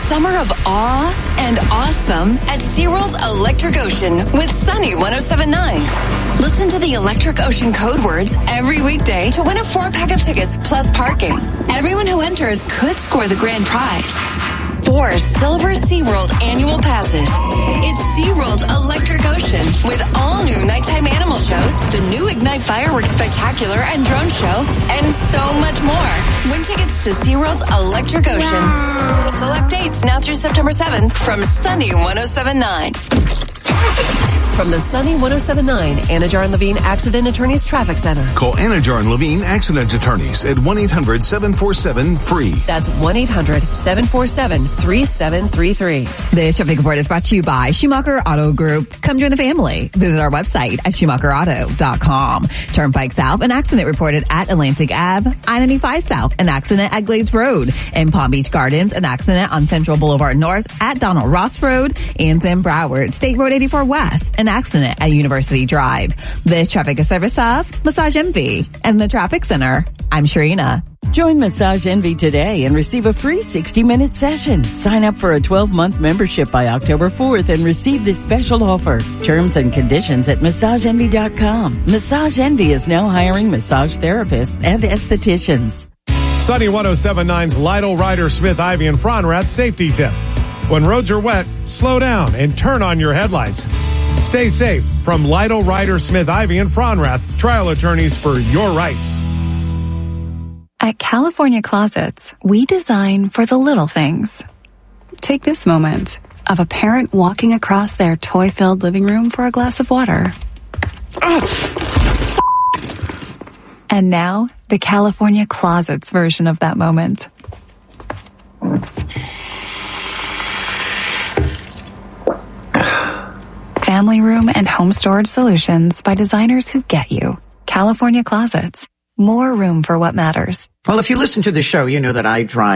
summer of awe and awesome at SeaWorld's Electric Ocean with Sunny 107.9. Listen to the Electric Ocean code words every weekday to win a 4-pack of tickets plus parking. Everyone who enters could score the grand prize. 4 silver SeaWorld annual passes. It's SeaWorld's Electric Ocean with all new nighttime animal shows, the new Ignite Fireworks Spectacular and Drone Show, and so much more. Win tickets to SeaWorld's Electric Ocean. Select dates now through September 7th from Sunny 107.9. From the Sunny 107.9 Anajar and Levine Accident Attorneys Traffic Center. Call Anajar and Levine Accident Attorneys at 1-800-747-FREE. That's 1-800-747-3733. This traffic report is brought to you by Schumacher Auto Group. Come join the family. Visit our website at SchumacherAuto.com. Turnpike South, an accident reported at Atlantic Ave. I-95 South, an accident at Glades Road. In Palm Beach Gardens, an accident on Central Boulevard North at Donald Ross Road. And in Broward, State Road 84 West, an accident at University Drive. This traffic is service of Massage Envy and the Traffic Center. I'm Sharina. Join Massage Envy today and receive a free 60-minute session. Sign up for a 12-month membership by October 4th and receive this special offer. Terms and conditions at MassageEnvy.com. Massage Envy is now hiring massage therapists and estheticians. Sunny 107.9's Lytle, Ryder, Smith, Ivy, and Fronrath safety tip. When roads are wet, slow down and turn on your headlights. Stay safe from Lytle, Ryder, Smith, Ivy, and Fronrath, trial attorneys for your rights. At California Closets, we design for the little things. Take this moment of a parent walking across their toy-filled living room for a glass of water. And now, the California Closets version of that moment. Family room and home storage solutions by designers who get you. California Closets. More room for what matters. Well, if you listen to the show, you know that I drive